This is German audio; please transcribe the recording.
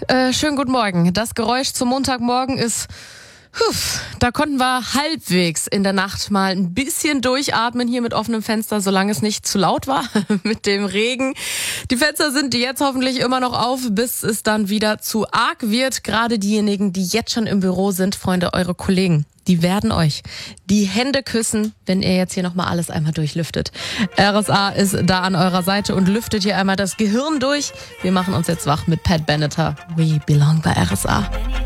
schönen guten Morgen. Das Geräusch zum Montagmorgen ist... Da konnten wir halbwegs in der Nacht mal ein bisschen durchatmen hier mit offenem Fenster, solange es nicht zu laut war mit dem Regen. Die Fenster sind jetzt hoffentlich immer noch auf, bis es dann wieder zu arg wird. Gerade diejenigen, die jetzt schon im Büro sind, Freunde, eure Kollegen, die werden euch die Hände küssen, wenn ihr jetzt hier nochmal alles einmal durchlüftet. RSA ist da an eurer Seite und lüftet hier einmal das Gehirn durch. Wir machen uns jetzt wach mit Pat Benatar. We belong bei RSA.